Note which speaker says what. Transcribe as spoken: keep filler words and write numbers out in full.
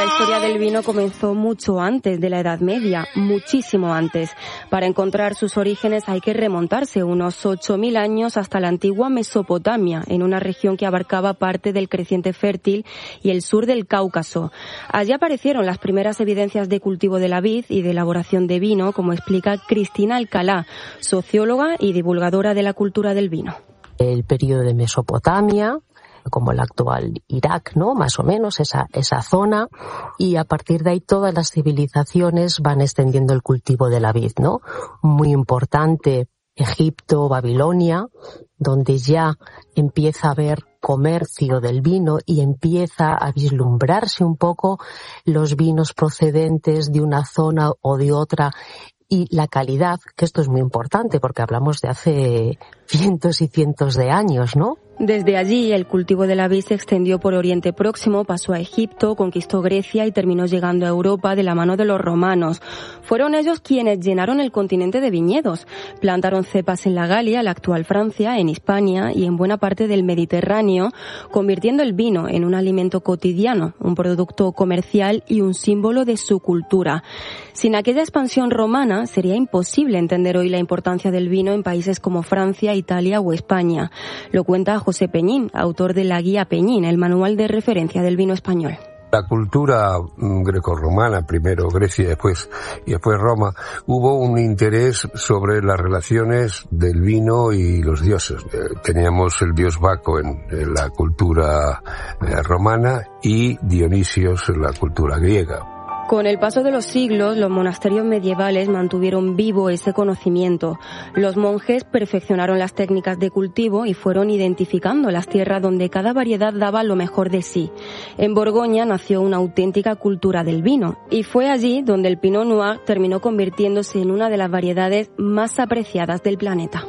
Speaker 1: historia del vino comenzó mucho antes de la Edad Media, muchísimo antes. Para encontrar sus orígenes hay que remontarse unos ocho mil años hasta la antigua Mesopotamia, en una región que abarcaba parte del creciente fértil y el sur del Cáucaso. Allí aparecieron las primeras evidencias de cultivo de la vid y de elaboración de vino, como explica Cristina Alcalá, socióloga y divulgadora de la cultura del vino.
Speaker 2: El periodo de Mesopotamia, como el actual Irak, ¿no? Más o menos, esa, esa zona, y a partir de ahí todas las civilizaciones van extendiendo el cultivo de la vid, ¿no? Muy importante, Egipto, Babilonia, donde ya empieza a haber comercio del vino y empieza a vislumbrarse un poco los vinos procedentes de una zona o de otra, y la calidad, que esto es muy importante porque hablamos de hace cientos y cientos de años, ¿no?
Speaker 1: Desde allí, el cultivo de la vid se extendió por Oriente Próximo, pasó a Egipto, conquistó Grecia y terminó llegando a Europa de la mano de los romanos. Fueron ellos quienes llenaron el continente de viñedos. Plantaron cepas en la Galia, la actual Francia, en Hispania y en buena parte del Mediterráneo, convirtiendo el vino en un alimento cotidiano, un producto comercial y un símbolo de su cultura. Sin aquella expansión romana, sería imposible entender hoy la importancia del vino en países como Francia, Italia o España. Lo cuenta José Peñín, autor de la Guía Peñín, el manual de referencia del vino español.
Speaker 3: La cultura grecorromana, primero Grecia y después, y después Roma, hubo un interés sobre las relaciones del vino y los dioses. Teníamos el dios Baco en, en la cultura romana y Dionisios en la cultura griega.
Speaker 1: Con el paso de los siglos, los monasterios medievales mantuvieron vivo ese conocimiento. Los monjes perfeccionaron las técnicas de cultivo y fueron identificando las tierras donde cada variedad daba lo mejor de sí. En Borgoña nació una auténtica cultura del vino, y fue allí donde el Pinot Noir terminó convirtiéndose en una de las variedades más apreciadas del planeta.